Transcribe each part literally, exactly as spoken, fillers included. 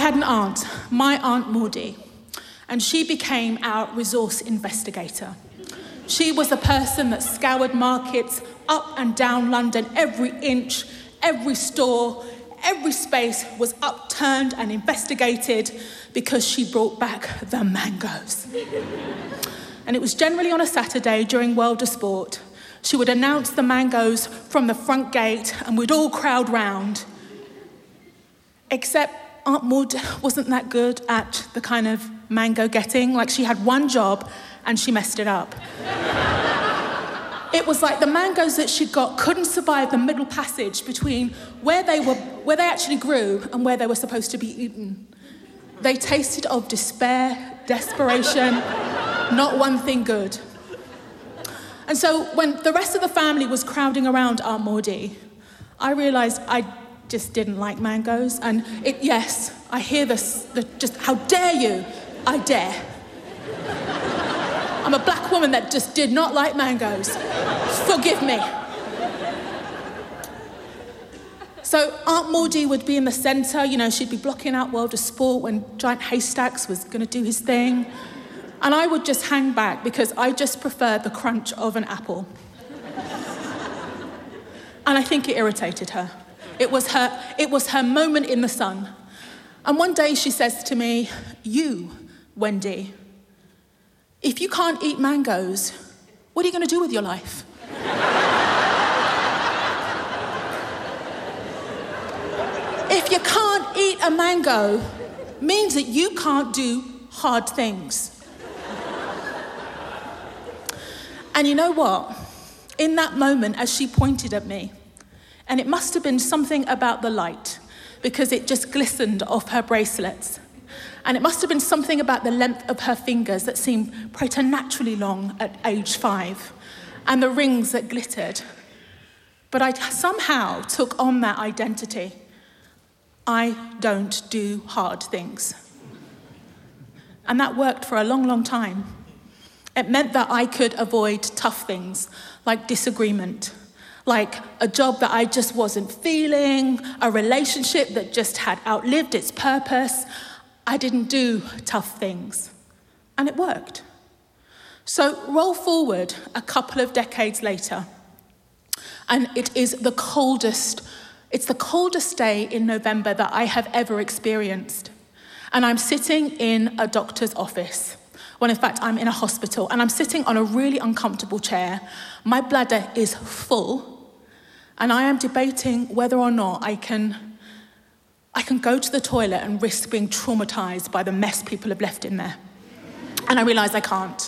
had an aunt, my Aunt Maudie, and she became our resource investigator. She was the person that scoured markets up and down London, every inch, every store, every space was upturned and investigated because she brought back the mangoes. And it was generally on a Saturday during World of Sport. She would announce the mangoes from the front gate and we'd all crowd round. Except Aunt Maud wasn't that good at the kind of mango getting. Like, she had one job and she messed it up. It was like the mangoes that she got couldn't survive the middle passage between where they were, where they actually grew and where they were supposed to be eaten. They tasted of despair, desperation, not one thing good. And so when the rest of the family was crowding around Aunt Maudie, I realised I just didn't like mangoes. And it, yes, I hear this, the, just, how dare you? I dare. I'm a black woman that just did not like mangoes. Forgive me. So Aunt Maudie would be in the centre, you know, she'd be blocking out World of Sport when Giant Haystacks was going to do his thing. And I would just hang back because I just preferred the crunch of an apple. And I think it irritated her. It was her, it was her moment in the sun. And one day she says to me, "You, Wendy, if you can't eat mangoes, what are you going to do with your life?" If you can't eat a mango, means that you can't do hard things. And you know what? In that moment, as she pointed at me, and it must have been something about the light, because it just glistened off her bracelets. And it must have been something about the length of her fingers that seemed preternaturally long at age five, and the rings that glittered. But I somehow took on that identity. I don't do hard things. And that worked for a long, long time. It meant that I could avoid tough things, like disagreement, like a job that I just wasn't feeling, a relationship that just had outlived its purpose. I didn't do tough things, and it worked. So roll forward a couple of decades later, and it is the coldest, it's the coldest day in November that I have ever experienced. And I'm sitting in a doctor's office. Well, in fact, I'm in a hospital, and I'm sitting on a really uncomfortable chair. My bladder is full, and I am debating whether or not I can, I can go to the toilet and risk being traumatized by the mess people have left in there. And I realise I can't.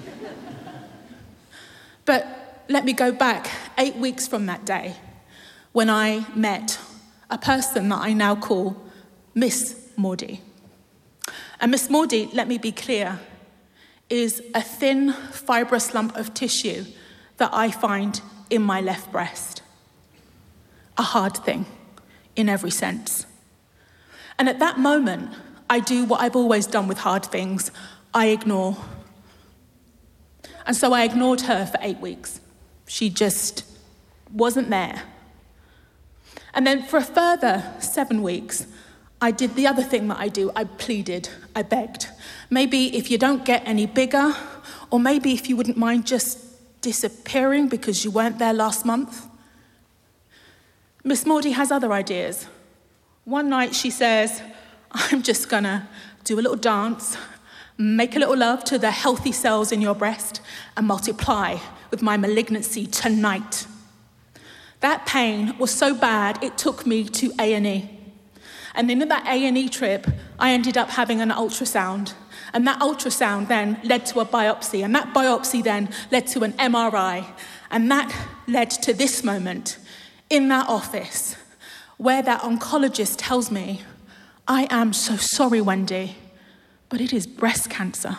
But let me go back eight weeks from that day, when I met a person that I now call Miss Maudie. And Miss Maudie, let me be clear, is a thin, fibrous lump of tissue that I find in my left breast. A hard thing, in every sense. And at that moment, I do what I've always done with hard things. I ignore. And so I ignored her for eight weeks. She just wasn't there. And then for a further seven weeks, I did the other thing that I do. I pleaded, I begged. Maybe if you don't get any bigger, or maybe if you wouldn't mind just disappearing because you weren't there last month. Miss Maudie has other ideas. One night she says, "I'm just gonna do a little dance, make a little love to the healthy cells in your breast, and multiply with my malignancy tonight." That pain was so bad, it took me to A and E. And then in that A and E trip, I ended up having an ultrasound. And that ultrasound then led to a biopsy. And that biopsy then led to an M R I. And that led to this moment in that office where that oncologist tells me, "I am so sorry, Wendy, but it is breast cancer."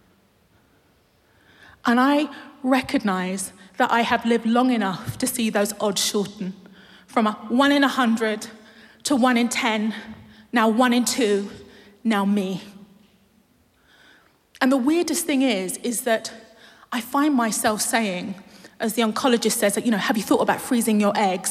And I recognize that I have lived long enough to see those odds shorten from a one in a hundred to one in ten, now one in two, now me. And the weirdest thing is, is that I find myself saying, as the oncologist says, you know, "Have you thought about freezing your eggs?"